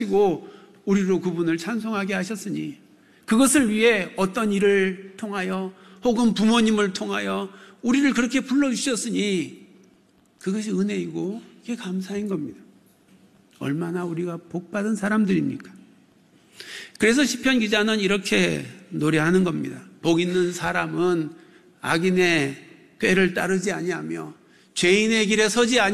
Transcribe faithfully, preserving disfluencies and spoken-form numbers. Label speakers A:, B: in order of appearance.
A: 하시고 우리로 그분을 찬송하게 하셨으니 그것을 위해 어떤 일을 통하여 혹은 부모님을 통하여 우리를 그렇게 불러주셨으니 그것이 은혜이고 그게 감사인 겁니다. 얼마나 우리가 복받은 사람들입니까? 그래서 시편 기자는 이렇게 노래하는 겁니다. 복 있는 사람은 악인의 꾀를 따르지 아니하며 죄인의 길에 서지 아니하며